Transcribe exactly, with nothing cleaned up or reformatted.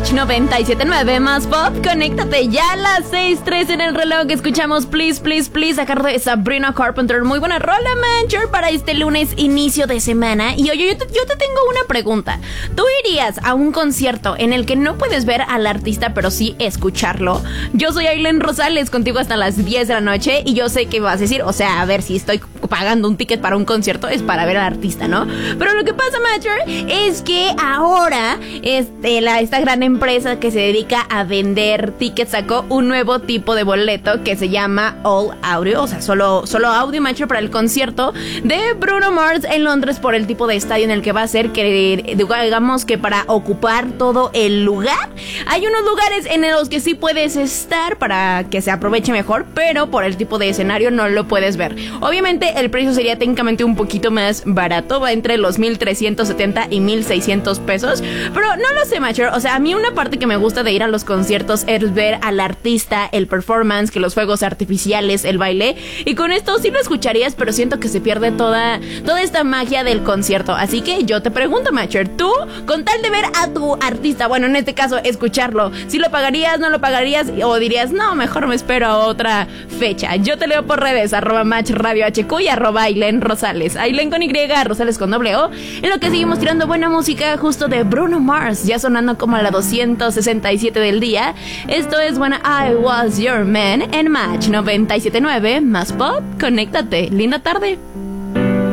Match noventa y siete punto nueve más pop. Conéctate ya a las seis trece en el reloj. Escuchamos Please, Please, Please a cargo de Sabrina Carpenter. Muy buena rola, Mancher, para este lunes, inicio de semana. Y oye, yo te, yo te tengo una pregunta. ¿Tú irías a un concierto en el que no puedes ver al artista, pero sí escucharlo? Yo soy Aileen Rosales, contigo hasta las diez de la noche. Y yo sé que vas a decir, o sea, a ver, si estoy pagando un ticket para un concierto, es para ver al artista, ¿no? Pero lo que pasa, Mancher, es que ahora este, la, esta gran empresa que se dedica a vender tickets sacó un nuevo tipo de boleto que se llama All Audio, o sea, solo, solo audio, Mancher, para el concierto de Bruno Mars en Londres, por el tipo de estadio en el que va a ser, que digamos que para ocupar todo el lugar. Hay unos lugares en los que sí puedes estar para que se aproveche mejor, pero por el tipo de escenario no lo puedes ver. Obviamente el precio sería técnicamente un poquito más barato, va entre los mil trescientos setenta y mil seiscientos pesos, pero no lo sé, Mancher. O sea, a mí una parte que me gusta de ir a los conciertos es ver al artista, el performance, que los fuegos artificiales, el baile, y con esto sí lo escucharías, pero siento que se pierde toda, toda esta magia del concierto. Así que yo te pregunto, Mancher, tú, con tal de ver a tu artista, bueno, en este caso, escucharlo, ¿sí lo pagarías, no lo pagarías, o dirías, no, mejor me espero a otra fecha? Yo te leo por redes, arroba Match Radio H Q y arroba Aileen Rosales, Aileen con Y, Rosales con doble O, en lo que seguimos tirando buena música justo de Bruno Mars, ya sonando como a la doscientos sesenta y siete del día. Esto es When I Was Your Man en Match noventa y siete punto nueve más pop. Conéctate, linda tarde.